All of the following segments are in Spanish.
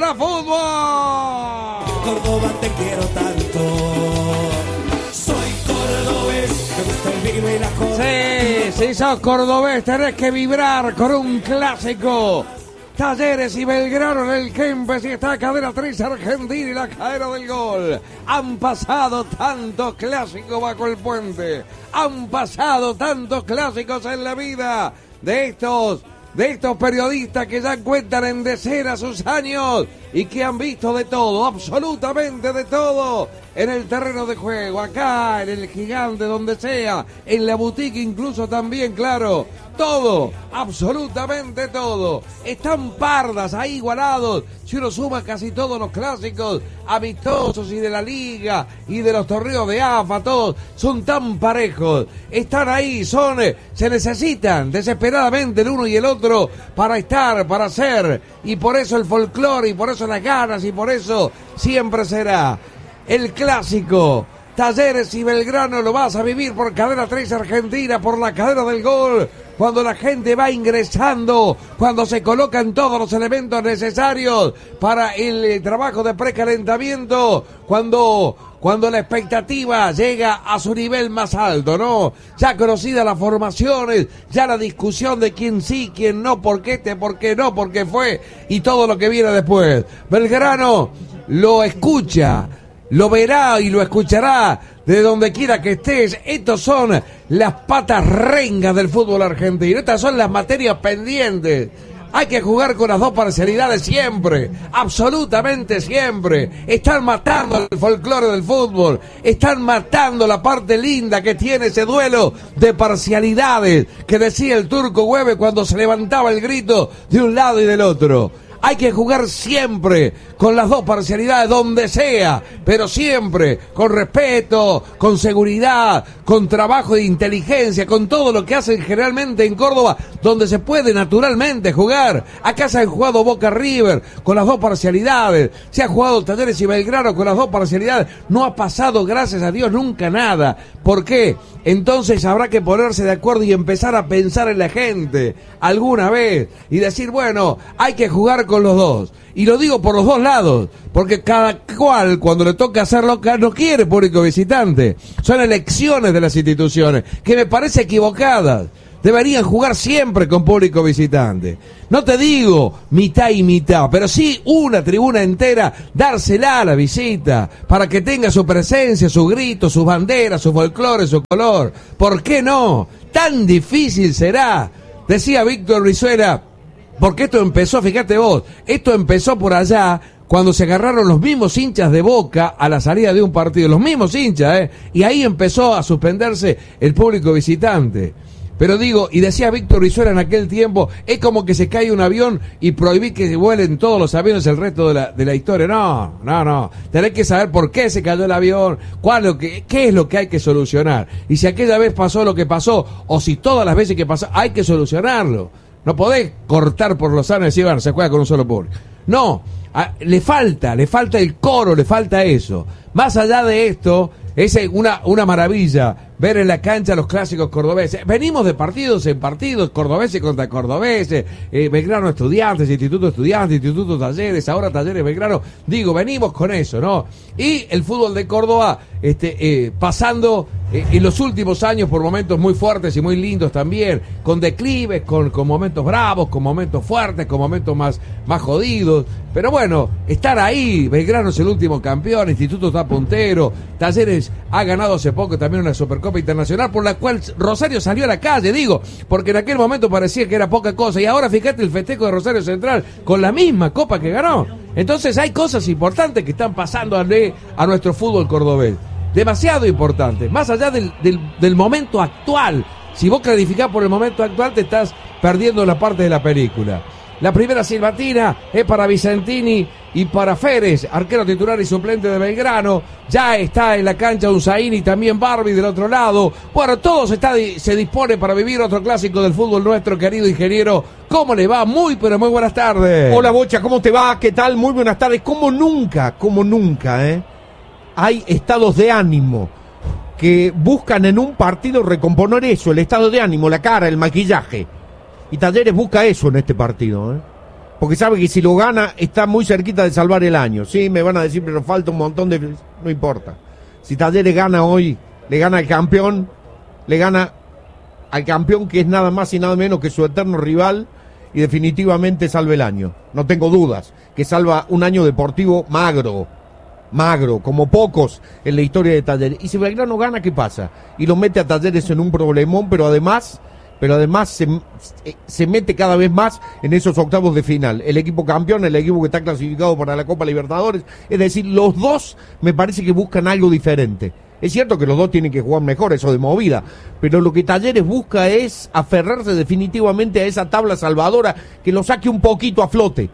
Extra Fútbol. Córdoba, te quiero tanto. Soy cordobés, me gusta el vino y la joda. Sí, si sos cordobés tenés que vibrar con un clásico. Talleres y Belgrano en el Kempes y está Cadena 3 Argentina y la cadena del gol. Han pasado tantos clásicos bajo el puente. Han pasado tantos clásicos en la vida de estos periodistas que ya cuentan en decenas sus años y que han visto de todo, absolutamente de todo, en el terreno de juego, acá, en el Gigante, donde sea, en la boutique incluso también, claro, todo, absolutamente todo. Están pardas ahí igualados, si uno suma casi todos los clásicos amistosos y de la Liga y de los torneos de AFA, todos son tan parejos, están ahí, se necesitan desesperadamente el uno y el otro para estar, para ser, y por eso el folclore, y por eso las ganas, y por eso siempre será el clásico. Talleres y Belgrano lo vas a vivir por Cadena 3 Argentina, por la cadena del gol, cuando la gente va ingresando, cuando se colocan todos los elementos necesarios para el trabajo de precalentamiento, cuando la expectativa llega a su nivel más alto, ¿no? Ya conocidas las formaciones, ya la discusión de quién sí, quién no, por qué no, por qué fue, y todo lo que viene después. Belgrano lo escucha, lo verá y lo escuchará de donde quiera que estés. Estos son las patas rengas del fútbol argentino. Estas son las materias pendientes. Hay que jugar con las dos parcialidades siempre, absolutamente siempre. Están matando el folclore del fútbol, están matando la parte linda que tiene ese duelo de parcialidades que decía el Turco Güeve cuando se levantaba el grito de un lado y del otro. Hay que jugar siempre con las dos parcialidades donde sea, pero siempre con respeto, con seguridad, con trabajo de inteligencia, con todo lo que hacen generalmente en Córdoba, donde se puede naturalmente jugar. Acá se han jugado Boca River con las dos parcialidades, se ha jugado Talleres y Belgrano con las dos parcialidades. No ha pasado, gracias a Dios, nunca nada. ¿Por qué? Entonces habrá que ponerse de acuerdo y empezar a pensar en la gente alguna vez y decir, bueno, hay que jugar con los dos. Y lo digo por los dos lados, porque cada cual cuando le toca hacer local no quiere público visitante. Son elecciones de las instituciones que me parece equivocadas. Deberían jugar siempre con público visitante. No te digo mitad y mitad, pero sí una tribuna entera, dársela a la visita, para que tenga su presencia, su grito, sus banderas, su folclore, su color. ¿Por qué no? Tan difícil será. Decía Víctor Brizuela, porque esto empezó, fíjate vos, esto empezó por allá, cuando se agarraron los mismos hinchas de Boca a la salida de un partido, los mismos hinchas, y ahí empezó a suspenderse el público visitante. Pero digo, y decía Víctor Brizuela en aquel tiempo, es como que se cae un avión y prohibir que vuelen todos los aviones el resto de la historia. No. Tenés que saber por qué se cayó el avión, qué es lo que hay que solucionar. Y si aquella vez pasó lo que pasó, o si todas las veces que pasó, hay que solucionarlo. No podés cortar por los sanos y decir, bueno, se juega con un solo público. No, le falta el coro, le falta eso. Más allá de esto, es una maravilla ver en la cancha los clásicos cordobeses. Venimos de partidos en partidos, cordobeses contra cordobeses, Belgrano Estudiantes, Instituto Talleres, ahora Talleres Belgrano. Digo, venimos con eso, ¿no? Y el fútbol de Córdoba pasando en los últimos años por momentos muy fuertes y muy lindos también, con declives, con momentos bravos, con momentos fuertes, con momentos más jodidos. Pero bueno, estar ahí, Belgrano es el último campeón, Instituto está puntero, Talleres ha ganado hace poco también una Supercopa Internacional por la cual Rosario salió a la calle, digo, porque en aquel momento parecía que era poca cosa, y ahora fíjate el festejo de Rosario Central con la misma copa que ganó. Entonces hay cosas importantes que están pasando a nuestro fútbol cordobés, demasiado importantes, más allá del momento actual. Si vos clarificás por el momento actual, te estás perdiendo la parte de la película. La primera silbatina es para Vicentini y para Férez, arquero titular y suplente de Belgrano. Ya está en la cancha Unzaini y también Barbie del otro lado. Bueno, todo se dispone para vivir otro clásico del fútbol nuestro, querido ingeniero. ¿Cómo le va? Pero muy buenas tardes. Hola, Bocha, ¿cómo te va? ¿Qué tal? Muy buenas tardes. Como nunca, hay estados de ánimo que buscan en un partido recomponer eso, el estado de ánimo, la cara, el maquillaje. Y Talleres busca eso en este partido, porque sabe que si lo gana está muy cerquita de salvar el año. Sí, me van a decir, pero falta un montón de... No importa. Si Talleres gana hoy, le gana al campeón que es nada más y nada menos que su eterno rival, y definitivamente salva el año. No tengo dudas que salva un año deportivo magro, como pocos en la historia de Talleres. Y si Belgrano gana, ¿qué pasa? Y lo mete a Talleres en un problemón, pero además se mete cada vez más en esos octavos de final. El equipo campeón, el equipo que está clasificado para la Copa Libertadores. Es decir, los dos me parece que buscan algo diferente. Es cierto que los dos tienen que jugar mejor, eso de movida, pero lo que Talleres busca es aferrarse definitivamente a esa tabla salvadora que lo saque un poquito a flote.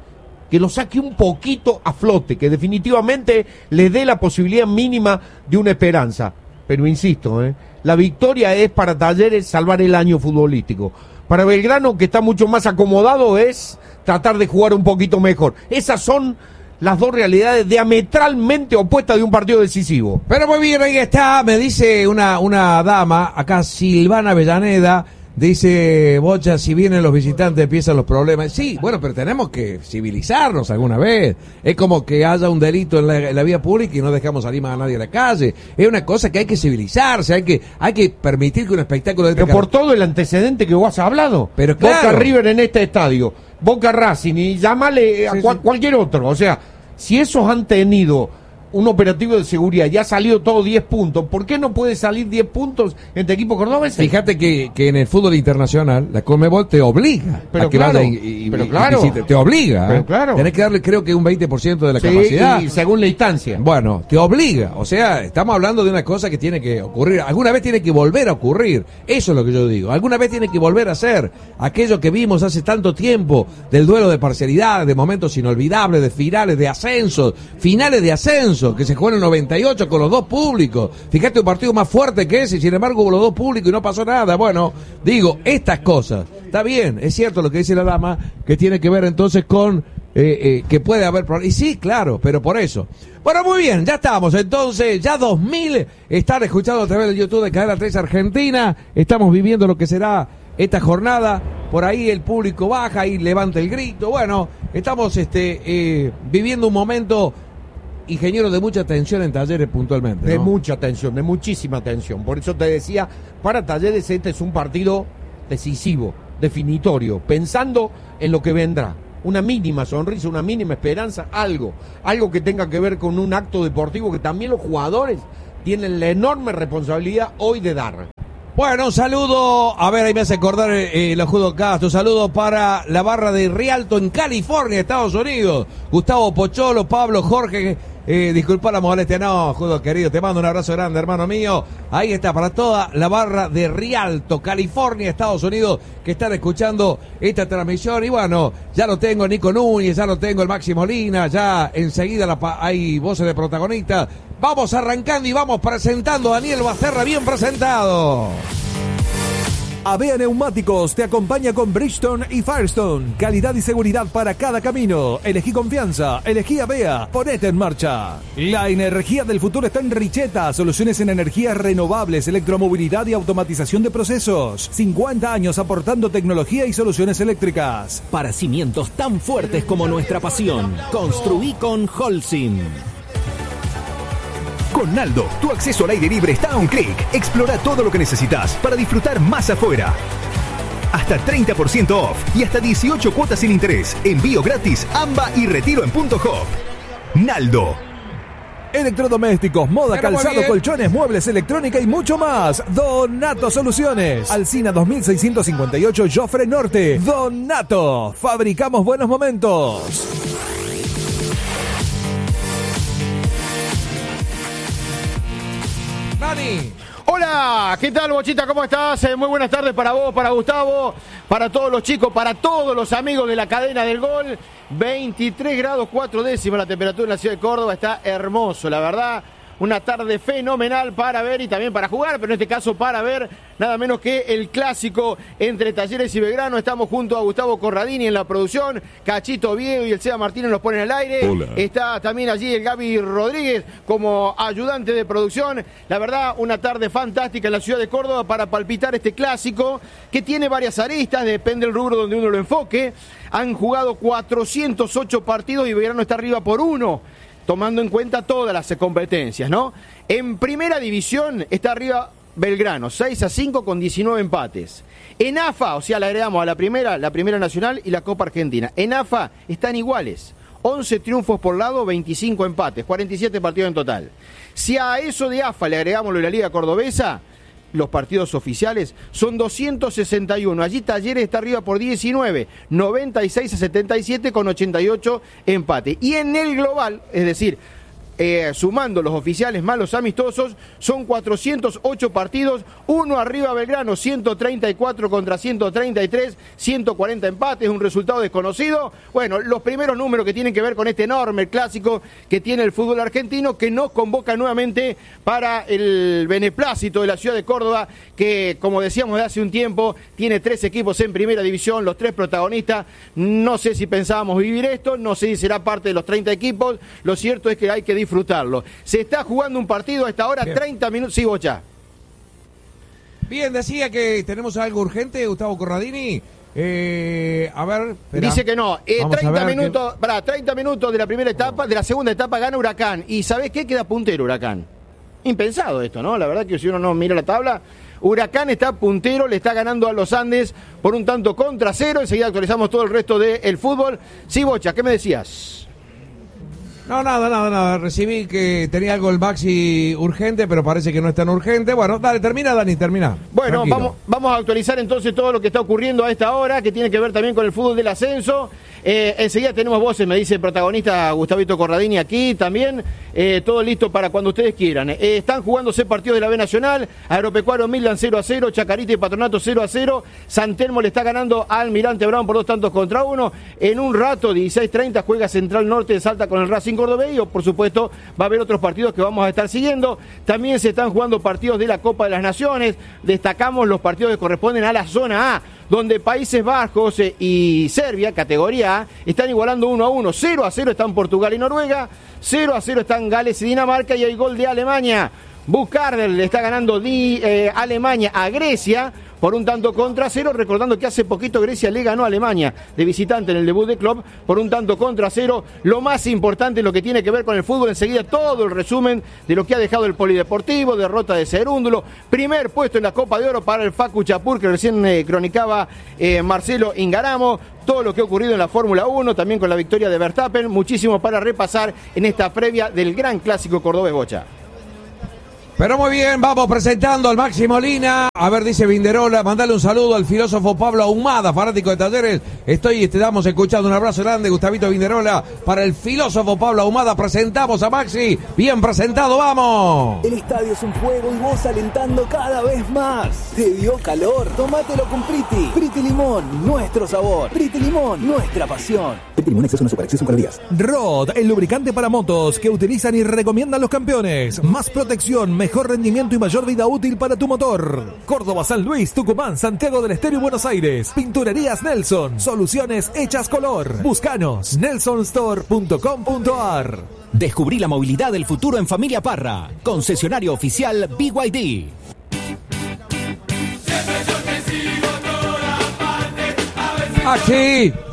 Que definitivamente le dé la posibilidad mínima de una esperanza. Pero insisto, la victoria es para Talleres salvar el año futbolístico. Para Belgrano, que está mucho más acomodado, es tratar de jugar un poquito mejor. Esas son las dos realidades diametralmente opuestas de un partido decisivo. Pero muy bien, ahí está, me dice una dama, acá Silvana Avellaneda, dice, Bocha, si vienen los visitantes empiezan los problemas. Sí, bueno, pero tenemos que civilizarnos alguna vez. Es como que haya un delito en la vía pública y no dejamos salir más a nadie a la calle. Es una cosa que hay que civilizarse, hay que permitir que un espectáculo de pero por todo el antecedente que vos has hablado. Pero claro. Boca River en este estadio, Boca Racing y llámale a cualquier otro. O sea, si esos han tenido un operativo de seguridad, ya ha salido todo 10 puntos, ¿por qué no puede salir 10 puntos entre equipos cordobeses? Fíjate que en el fútbol internacional, la Conmebol te obliga a que vaya y te obliga. Pero claro. Tenés que darle, creo que un 20% de la capacidad. Y según la instancia. Bueno, te obliga. O sea, estamos hablando de una cosa que tiene que ocurrir. Alguna vez tiene que volver a ocurrir. Eso es lo que yo digo. Alguna vez tiene que volver a ser aquello que vimos hace tanto tiempo, del duelo de parcialidad, de momentos inolvidables, de finales de ascenso, que se jugó en el 98 con los dos públicos. Fíjate, un partido más fuerte que ese, y sin embargo hubo los dos públicos y no pasó nada. Bueno, digo, estas cosas, está bien, es cierto lo que dice la dama, que tiene que ver entonces con que puede haber problemas. Y sí, claro, pero por eso. Bueno, muy bien, ya estamos, entonces, ya 2000 están escuchando a través del YouTube de Cadena 3 Argentina. Estamos viviendo lo que será esta jornada. Por ahí el público baja y levanta el grito. Bueno, estamos viviendo un momento, ingeniero, de mucha tensión en Talleres puntualmente, ¿no? De mucha tensión, de muchísima tensión. Por eso te decía, para Talleres este es un partido decisivo, definitorio, pensando en lo que vendrá. Una mínima sonrisa, una mínima esperanza, algo que tenga que ver con un acto deportivo que también los jugadores tienen la enorme responsabilidad hoy de dar. Bueno, un saludo, a ver, ahí me hace acordar los Judo Castro, un saludo para la barra de Rialto en California, Estados Unidos. Gustavo Pocholo, Pablo, Jorge, disculpa la molestia, no, Judo querido, te mando un abrazo grande, hermano mío. Ahí está, para toda la barra de Rialto, California, Estados Unidos, que están escuchando esta transmisión. Y bueno, ya lo tengo Nico Núñez, ya lo tengo el Maxi Molina, ya enseguida hay voces de protagonistas. Vamos arrancando y vamos presentando a Daniel Basterra, bien presentado. Avea Neumáticos te acompaña con Bridgestone y Firestone. Calidad y seguridad para cada camino. Elegí confianza, elegí Avea. Ponete en marcha. La energía del futuro está en Richeta. Soluciones en energías renovables, electromovilidad y automatización de procesos. 50 años aportando tecnología y soluciones eléctricas. Para cimientos tan fuertes como nuestra pasión. Construí con Holcim. Con Naldo, tu acceso al aire libre está a un clic. Explora todo lo que necesitas para disfrutar más afuera. Hasta 30% off y hasta 18 cuotas sin interés. Envío gratis, AMBA y retiro en Punto Hop. Naldo. Electrodomésticos, moda, Pero calzado, colchones, muebles, electrónica y mucho más. Donato Soluciones. Alsina 2658, Jofre Norte. Donato. Fabricamos buenos momentos. Dani. Hola, ¿qué tal, Bochita? ¿Cómo estás? Muy buenas tardes para vos, para Gustavo, para todos los chicos, para todos los amigos de la cadena del gol. 23 grados 4 décimas la temperatura en la ciudad de Córdoba, está hermoso, la verdad. una tarde fenomenal para ver y también para jugar, pero en este caso para ver nada menos que el clásico entre Talleres y Belgrano. Estamos junto a Gustavo Corradini en la producción, Cachito Oviedo y el Seba Martínez nos ponen al aire. Hola. Está también allí el Gaby Rodríguez como ayudante de producción. La verdad, una tarde fantástica en la ciudad de Córdoba para palpitar este clásico que tiene varias aristas, depende del rubro donde uno lo enfoque. Han jugado 408 partidos y Belgrano está arriba por 1, tomando en cuenta todas las competencias, ¿no? En primera división está arriba Belgrano, 6-5 con 19 empates. En AFA, o sea, le agregamos a la primera nacional y la Copa Argentina. En AFA están iguales, 11 triunfos por lado, 25 empates, 47 partidos en total. Si a eso de AFA le agregamos lo de la Liga Cordobesa, los partidos oficiales son 261. Allí Talleres está arriba por 19, 96-77 con 88 empates. Y en el global, es decir, sumando los oficiales más los amistosos, son 408 partidos, 1 arriba Belgrano, 134 contra 133, 140 empates, un resultado desconocido. Bueno, los primeros números que tienen que ver con este enorme clásico que tiene el fútbol argentino, que nos convoca nuevamente para el beneplácito de la ciudad de Córdoba, que como decíamos de hace un tiempo, tiene 3 equipos en primera división, los 3 protagonistas. No sé si pensábamos vivir esto, no sé si será parte de los 30 equipos, lo cierto es que hay que disfrutarlo. Se está jugando un partido a esta hora, bien. 30 minutos. Sí, Bocha. Bien, decía que tenemos algo urgente, Gustavo Corradini. A ver. Espera. Dice que no. 30 minutos, que... 30 minutos de la primera etapa, de la segunda etapa gana Huracán. ¿Y sabés qué? Queda puntero Huracán. Impensado esto, ¿no? La verdad que si uno no mira la tabla, Huracán está puntero, le está ganando a los Andes por un tanto contra 0. Enseguida actualizamos todo el resto del fútbol. Sí, Bocha, ¿qué me decías? No, nada. Recibí que tenía algo el Maxi urgente, pero parece que no es tan urgente. Bueno, dale, termina, Dani, termina. Bueno, vamos a actualizar entonces todo lo que está ocurriendo a esta hora, que tiene que ver también con el fútbol del ascenso. Enseguida tenemos voces, me dice el protagonista Gustavito Corradini aquí también. Todo listo para cuando ustedes quieran. Están jugándose partidos de la B Nacional. Agropecuario Midland 0-0, Chacarita y Patronato 0-0. San Telmo le está ganando al Almirante Brown por 2-1. En un rato, 16:30, juega Central Norte de Salta con el Racing Cordobés. Y por supuesto va a haber otros partidos que vamos a estar siguiendo. También se están jugando partidos de la Copa de las Naciones. Destacamos los partidos que corresponden a la zona A, donde Países Bajos y Serbia, categoría A, están igualando 1-1. 0-0 están Portugal y Noruega, 0-0 están Gales y Dinamarca, y hay gol de Alemania. Bukarder le está ganando Alemania a Grecia por un tanto contra 0, recordando que hace poquito Grecia le ganó a Alemania de visitante en el debut de Klopp por un tanto contra 0. Lo más importante, lo que tiene que ver con el fútbol, enseguida todo el resumen de lo que ha dejado el Polideportivo, derrota de Cerúndulo, primer puesto en la Copa de Oro para el Facu Chapur, que recién cronicaba Marcelo Ingaramo, todo lo que ha ocurrido en la Fórmula 1, también con la victoria de Verstappen, muchísimo para repasar en esta previa del gran clásico cordobés, Bocha. Pero muy bien, vamos presentando al Maxi Molina. A ver, dice Vinderola, mandale un saludo al filósofo Pablo Ahumada, fanático de Talleres. Estamos escuchando. Un abrazo grande, Gustavito Vinderola, para el filósofo Pablo Ahumada. Presentamos a Maxi. Bien presentado, vamos. El estadio es un juego y vos alentando cada vez más. ¿Te dio calor? Tómatelo con Priti. Priti Limón, nuestro sabor. Priti Limón, nuestra pasión. Priti Limón es una superacceso para días. Rod, el lubricante para motos que utilizan y recomiendan los campeones. Más protección, mejor rendimiento y mayor vida útil para tu motor. Córdoba, San Luis, Tucumán, Santiago del Estero y Buenos Aires. Pinturerías Nelson. Soluciones hechas color. Búscanos. nelsonstore.com.ar. Descubrí la movilidad del futuro en Familia Parra. Concesionario oficial BYD. Aquí.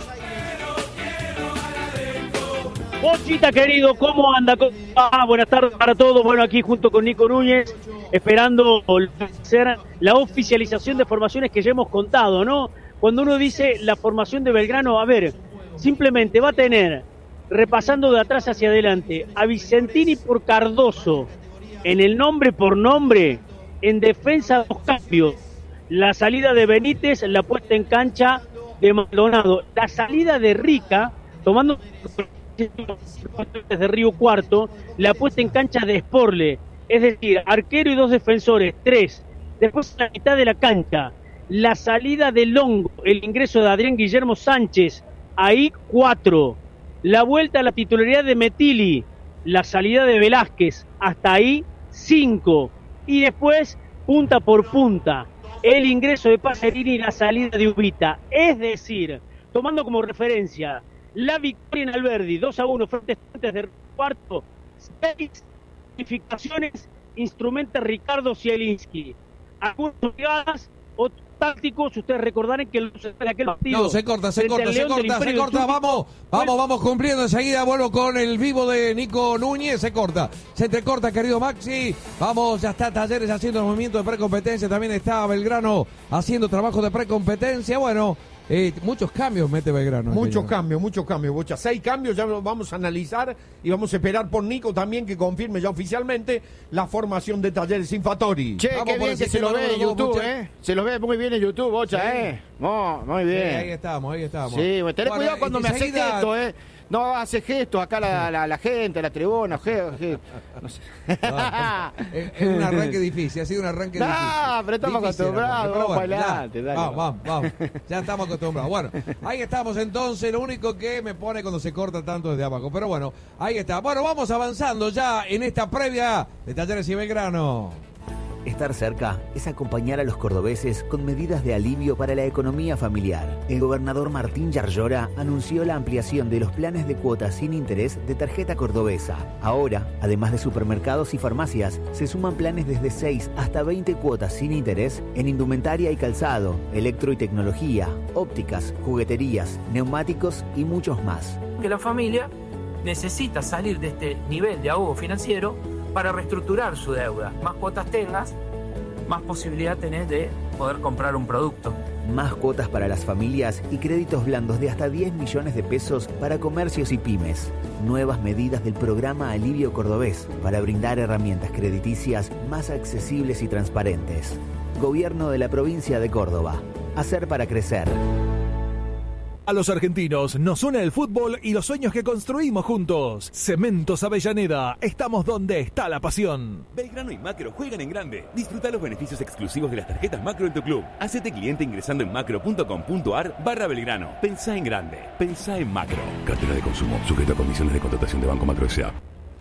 Bochita querido, ¿cómo anda? Buenas tardes para todos. Bueno, aquí junto con Nico Núñez, esperando hacer la oficialización de formaciones que ya hemos contado, ¿no? Cuando uno dice la formación de Belgrano, a ver, simplemente va a tener, repasando de atrás hacia adelante, a Vicentini por Cardoso, en el nombre por nombre, en defensa 2 cambios, la salida de Benítez, la puesta en cancha de Maldonado, la salida de Rica, tomando desde Río Cuarto, la puesta en cancha de Sporle, es decir, arquero y 2 defensores, 3, después la mitad de la cancha, la salida de Longo, el ingreso de Adrián Guillermo Sánchez, ahí 4, la vuelta a la titularidad de Metili, la salida de Velázquez, hasta ahí 5. Y después, punta por punta, el ingreso de Pacerini y la salida de Ubita. Es decir, tomando como referencia la victoria en Alberdi, 2-1 frente a Estudiantes de cuarto, 6 modificaciones instrumenta Ricardo Zielinski. Algunas jugadas, otros tácticos, ustedes recordarán que en aquel partido... No, se corta, vamos cumpliendo enseguida, vuelvo con el vivo de Nico Núñez, se entrecorta, querido Maxi, vamos, ya está Talleres haciendo el movimiento de precompetencia, también está Belgrano haciendo trabajo de precompetencia, bueno... muchos cambios mete Belgrano. Muchos cambios, Bocha. 6 cambios, ya lo vamos a analizar y vamos a esperar por Nico también que confirme ya oficialmente la formación de Talleres sin Fattori. Che, qué bien que se lo ve en YouTube, Se lo ve muy bien en YouTube, Bocha, muy bien. Sí, ahí estamos. Sí, tenés cuidado cuando me haces gesto, No hace gestos acá la gente, la tribuna, no sé. Es un arranque difícil, ha sido un arranque difícil. Pero estamos acostumbrados, vamos adelante. Vamos. Ya estamos acostumbrados. Bueno, ahí estamos entonces, lo único que me pone cuando se corta tanto desde abajo. Pero bueno, ahí está. Bueno, vamos avanzando ya en esta previa de Talleres y Belgrano. Estar cerca es acompañar a los cordobeses con medidas de alivio para la economía familiar. El gobernador Martín Yarlora anunció la ampliación de los planes de cuotas sin interés de tarjeta cordobesa. Ahora, además de supermercados y farmacias, se suman planes desde 6 hasta 20 cuotas sin interés en indumentaria y calzado, electro y tecnología, ópticas, jugueterías, neumáticos y muchos más. Que la familia necesita salir de este nivel de ahogo financiero para reestructurar su deuda. Más cuotas tengas, más posibilidad tenés de poder comprar un producto. Más cuotas para las familias y créditos blandos de hasta 10 millones de pesos para comercios y pymes. Nuevas medidas del programa Alivio Cordobés para brindar herramientas crediticias más accesibles y transparentes. Gobierno de la provincia de Córdoba. Hacer para crecer. A los argentinos nos une el fútbol y los sueños que construimos juntos. Cementos Avellaneda, estamos donde está la pasión. Belgrano y Macro juegan en grande. Disfruta los beneficios exclusivos de las tarjetas Macro en tu club. Hacete cliente ingresando en macro.com.ar/Belgrano. Pensá en grande. Pensá en Macro. Cartera de consumo, sujeto a condiciones de contratación de Banco Macro S.A.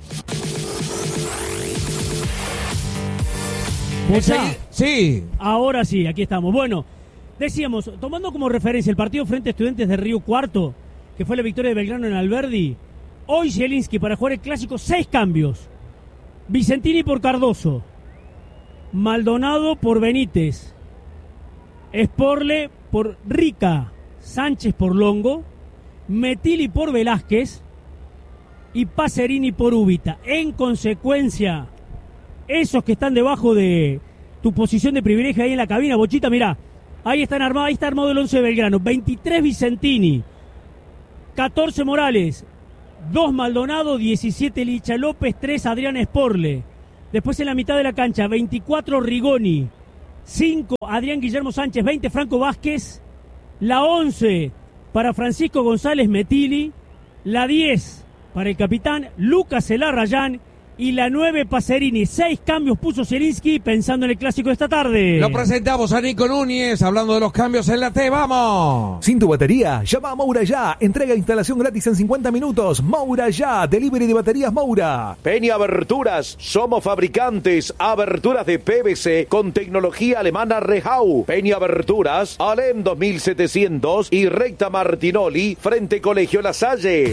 Sí. Ahora sí, aquí estamos. Bueno, decíamos, tomando como referencia el partido frente a Estudiantes de Río Cuarto, que fue la victoria de Belgrano en Alberdi, hoy Zielinski para jugar el clásico 6 cambios. Vicentini por Cardoso, Maldonado por Benítez, Sporle por Rica, Sánchez por Longo, Metilli por Velázquez y Pacerini por Ubita. En consecuencia, esos que están debajo de tu posición de privilegio ahí en la cabina, Bochita, mirá, ahí está armado el 11 de Belgrano. 23 Vicentini, 14 Morales, 2 Maldonado, 17 Licha López, 3 Adrián Sporle. Después en la mitad de la cancha, 24 Rigoni, 5 Adrián Guillermo Sánchez, 20 Franco Vázquez, la 11 para Francisco González Metilli, la 10 para el capitán Lucas Elarrayán y la 9 Pacerini. 6 cambios puso Zielinski pensando en el clásico de esta tarde. Lo presentamos a Nico Núñez hablando de los cambios en la T. ¡Vamos! Sin tu batería, llama a Moura Ya. Entrega e instalación gratis en 50 minutos. Moura Ya. Delivery de baterías Moura. Peña Aberturas. Somos fabricantes. Aberturas de PVC con tecnología alemana Rehau. Peña Aberturas. Alem 2700 y Recta Martinoli frente Colegio La Salle.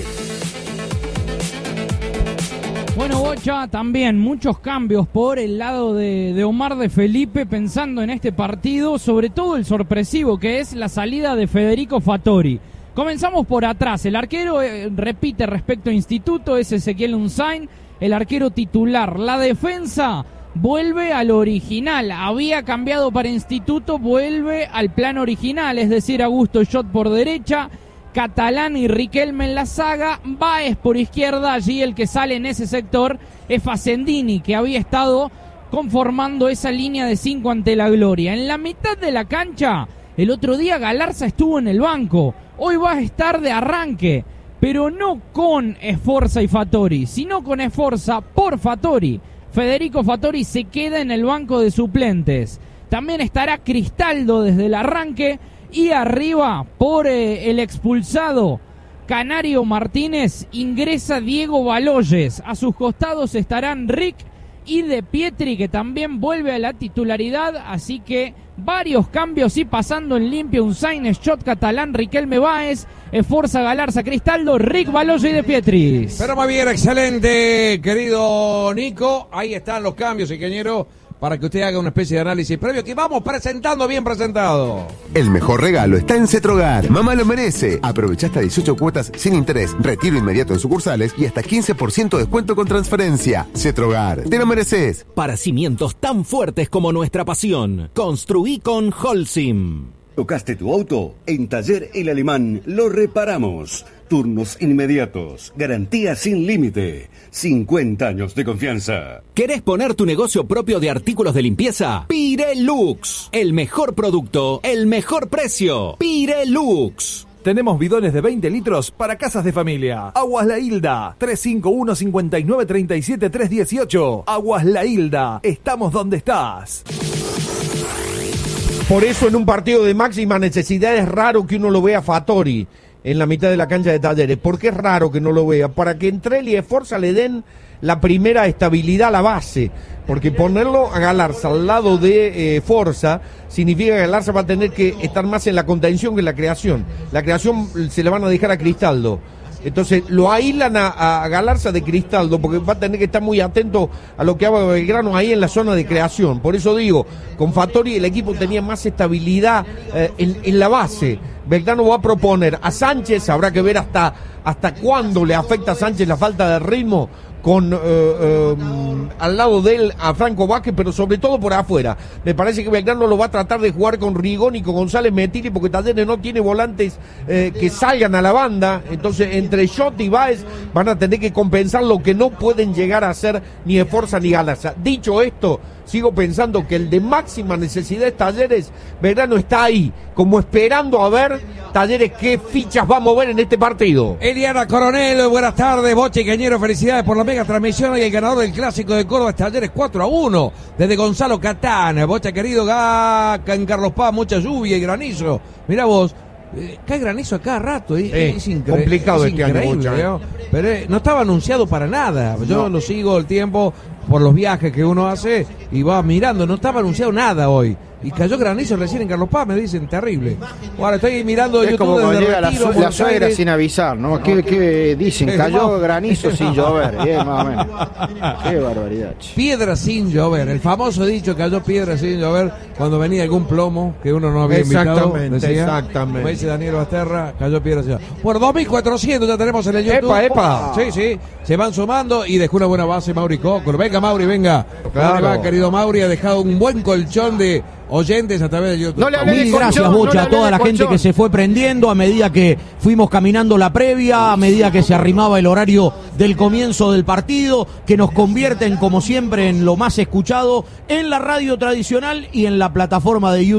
Bueno, Bocha, también muchos cambios por el lado de Omar de Felipe pensando en este partido, sobre todo el sorpresivo que es la salida de Federico Fattori. Comenzamos por atrás, el arquero repite respecto a Instituto, es Ezequiel Unzain, el arquero titular. La defensa vuelve al original, había cambiado para Instituto, vuelve al plan original, es decir, Augusto Schott por derecha, Catalán y Riquelme en la saga, Báez por izquierda, allí el que sale en ese sector es Facendini, que había estado conformando esa línea de 5 ante la Gloria. En la mitad de la cancha, el otro día Galarza estuvo en el banco, hoy va a estar de arranque, pero no con Esforza y Fattori, sino con Esforza por Fattori. Federico Fattori se queda en el banco de suplentes. También estará Cristaldo desde el arranque, y arriba por el expulsado Canario Martínez, ingresa Diego Baloyes. A sus costados estarán Rick y De Pietri, que también vuelve a la titularidad, así que varios cambios y pasando en limpio un Sain Schott catalán, Riquelme Báez, Forza Galarza, Cristaldo, Rick Baloyes y De Pietri. Pero muy bien, excelente, querido Nico. Ahí están los cambios, ingeniero, para que usted haga una especie de análisis previo que vamos presentando bien presentado. El mejor regalo está en Cetrogar. Mamá lo merece. Aprovecha hasta 18 cuotas sin interés, retiro inmediato en sucursales y hasta 15% de descuento con transferencia. Cetrogar, te lo mereces. Para cimientos tan fuertes como nuestra pasión, construí con Holcim. ¿Tocaste tu auto? En Taller El Alemán lo reparamos. Turnos inmediatos, garantía sin límite, 50 años de confianza. ¿Querés poner tu negocio propio de artículos de limpieza? Pirelux, el mejor producto, el mejor precio. Pirelux. Tenemos bidones de 20 litros para casas de familia. Aguas La Hilda, 351-5937-318. Aguas La Hilda, estamos donde estás. Por eso en un partido de máxima necesidad es raro que uno lo vea a Fattori en la mitad de la cancha de Talleres. ¿Por qué es raro que no lo vea? Para que Entrelli y Forza le den la primera estabilidad a la base. Porque ponerlo a Galarza al lado de Forza significa que Galarza va a tener que estar más en la contención que en la creación. La creación se la van a dejar a Cristaldo. Entonces lo aíslan a Galarza de Cristaldo porque va a tener que estar muy atento a lo que haga Belgrano ahí en la zona de creación. Por eso digo, con Fattori el equipo tenía más estabilidad en la base. Belgrano va a proponer a Sánchez, habrá que ver hasta cuándo le afecta a Sánchez la falta de ritmo con al lado de él a Franco Vázquez, pero sobre todo por afuera. Me parece que Belgrano lo va a tratar de jugar con Rigón y con González Metilli porque Talleres no tiene volantes que salgan a la banda. Entonces entre Schott y Báez van a tener que compensar lo que no pueden llegar a hacer ni Forza ni Galarza. Dicho esto, sigo pensando que el de máxima necesidad es Talleres. Belgrano está ahí, como esperando a ver Talleres qué fichas va a mover en este partido. Eliana Coronel, buenas tardes, Boche y Cañero, felicidades por la mega transmisión y el ganador del clásico de Córdoba es Talleres 4-1 desde Gonzalo Catán. Boche querido, acá en Carlos Paz mucha lluvia y granizo. Mirá vos, cae granizo a cada rato, es complicado este año, ¿no? Pero no estaba anunciado para nada. Yo lo sigo el tiempo por los viajes que uno hace y va mirando, no estaba anunciado nada hoy. Y cayó granizo recién en Carlos Paz, me dicen, terrible. Ahora estoy mirando es YouTube como cuando desde llega Retiro, la suegra sin avisar, ¿no? ¿Qué dicen? Cayó granizo sin llover, más o menos. Qué barbaridad. Piedra sin llover, el famoso dicho, cayó piedra sin llover cuando venía algún plomo que uno no había invitado. Decía, exactamente. Como dice Daniel Basterra, cayó piedra sin llover. Por 2.400 ya tenemos en el YouTube. ¡Epa! Sí, se van sumando y dejó una buena base Mauri Cócoro. Venga, Mauri, venga. Claro. ¿Cómo le va, querido Mauri? Ha dejado un buen colchón de oyentes a través de YouTube. Mil gracias, Bocha, a toda la gente que se fue prendiendo a medida que fuimos caminando la previa, a medida que se arrimaba el horario del comienzo del partido, que nos convierten, como siempre, en lo más escuchado en la radio tradicional y en la plataforma de YouTube.